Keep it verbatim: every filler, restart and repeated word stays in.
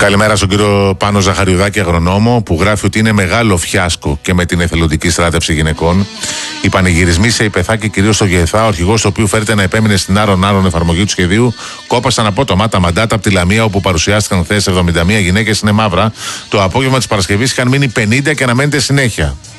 Καλημέρα στον κύριο Πάνο Ζαχαριουδάκη, αγρονόμο, που γράφει ότι είναι μεγάλο φιάσκο και με την εθελοντική στράτευση γυναικών. Οι πανηγυρισμοί σε Ιππεθά και κυρίως στο Γεθά, ο αρχηγός του οποίου φέρεται να επέμεινε στην άρον-άρον εφαρμογή του σχεδίου, κόπασαν απότομα τα μαντάτα από τη Λαμία, όπου παρουσιάστηκαν χθες εβδομήντα μία γυναίκες είναι μαύρα. Το απόγευμα της Παρασκευής είχαν μείνει πενήντα και αναμένεται συνέχεια.